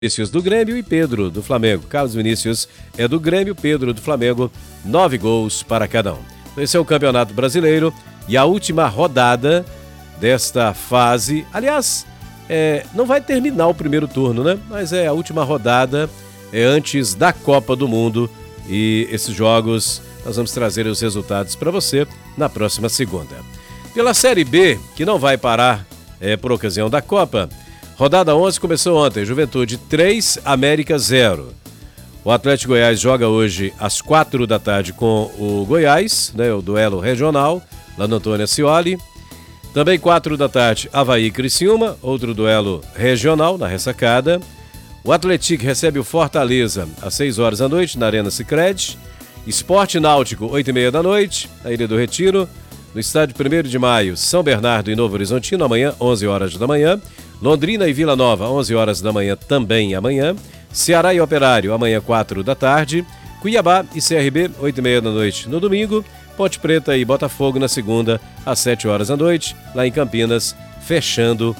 Vinícius do Grêmio e Pedro do Flamengo. Carlos Vinícius é do Grêmio, Pedro do Flamengo, 9 gols para cada um. Esse é o Campeonato Brasileiro e a última rodada desta fase. Aliás, não vai terminar o primeiro turno, né? Mas é a última rodada antes da Copa do Mundo e esses jogos nós vamos trazer os resultados para você na próxima segunda. Pela Série B, que não vai parar por ocasião da Copa, rodada 11 começou ontem, Juventude 3, América 0. O Atlético Goiás joga hoje às 4 da tarde com o Goiás, né, o duelo regional, lá no Antônio Ascioli. Também 4 da tarde, Avaí e Criciúma, outro duelo regional na ressacada. O Atlético recebe o Fortaleza às 6 horas da noite, na Arena Sicredi. Sport Náutico, 8h30 da noite, na Ilha do Retiro. No estádio 1º de Maio, São Bernardo e Novo Horizontino, amanhã, 11 horas da manhã. Londrina e Vila Nova, 11 horas da manhã, também amanhã. Ceará e Operário, amanhã, 4 da tarde. Cuiabá e CRB, 8h30 da noite no domingo. Ponte Preta e Botafogo na segunda, às 7 horas da noite, lá em Campinas, fechando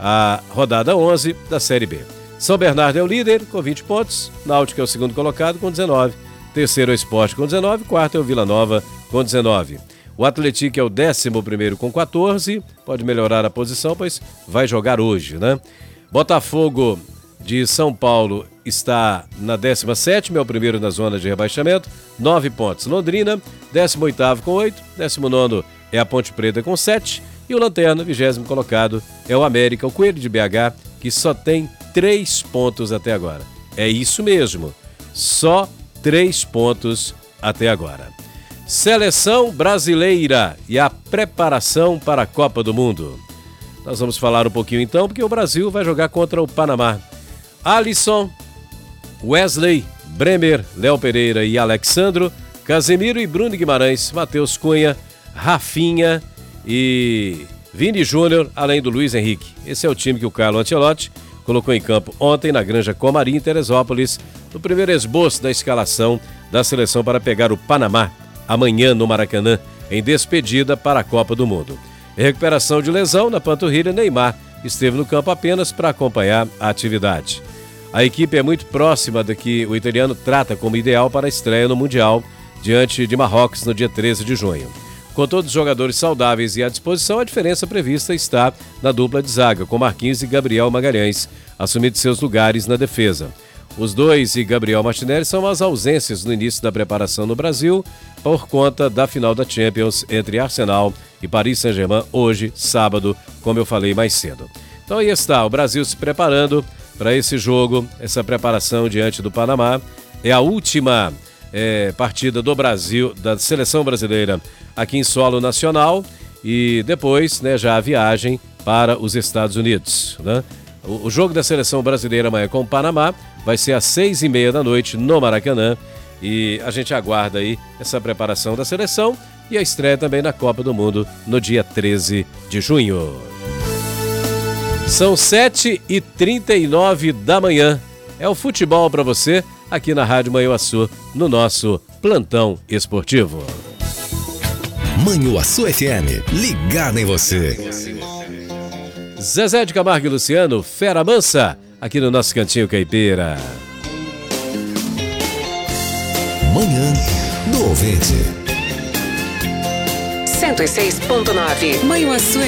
a rodada 11 da Série B. São Bernardo é o líder, com 20 pontos. Náutico é o segundo colocado, com 19. Terceiro é o Sport, com 19. Quarto é o Vila Nova, com 19. O Atlético é o 11º com 14, pode melhorar a posição, pois vai jogar hoje, né? Botafogo de São Paulo está na 17ª, é o primeiro na zona de rebaixamento, 9 pontos. Londrina, 18º com 8, 19º é a Ponte Preta com 7, e o Lanterna, 20º colocado, é o América, o Coelho de BH, que só tem 3 pontos até agora. É isso mesmo, só 3 pontos até agora. Seleção brasileira e a preparação para a Copa do Mundo. Nós vamos falar um pouquinho então, porque o Brasil vai jogar contra o Panamá. Alisson, Wesley, Bremer, Léo Pereira e Alexandro, Casemiro e Bruno Guimarães, Matheus Cunha, Rafinha e Vini Júnior, além do Luiz Henrique. Esse é o time que o Carlo Ancelotti colocou em campo ontem na Granja Comari, em Teresópolis, no primeiro esboço da escalação da seleção para pegar o Panamá amanhã no Maracanã, em despedida para a Copa do Mundo. Em recuperação de lesão na panturrilha, Neymar esteve no campo apenas para acompanhar a atividade. A equipe é muito próxima da que o italiano trata como ideal para a estreia no Mundial, diante de Marrocos no dia 13 de junho. Com todos os jogadores saudáveis e à disposição, a diferença prevista está na dupla de zaga, com Marquinhos e Gabriel Magalhães assumindo seus lugares na defesa. Os dois e Gabriel Martinelli são as ausências no início da preparação no Brasil por conta da final da Champions entre Arsenal e Paris Saint-Germain hoje, sábado, como eu falei mais cedo. Então aí está, o Brasil se preparando para esse jogo, essa preparação diante do Panamá. É a última partida do Brasil, da seleção brasileira aqui em solo nacional e depois, né, já a viagem para os Estados Unidos, né? O jogo da seleção brasileira amanhã com o Panamá vai ser às 6h30 da noite no Maracanã e a gente aguarda aí essa preparação da seleção e a estreia também na Copa do Mundo no dia 13 de junho. São 7h39 da manhã. É o futebol para você aqui na Rádio Manhuaçu, no nosso plantão esportivo. Manhuaçu FM, ligado em você. Zezé de Camargo e Luciano, Fera Mansa, aqui no nosso Cantinho Caipira. Manhã do Ouvinte. 106.9 Manhuaçu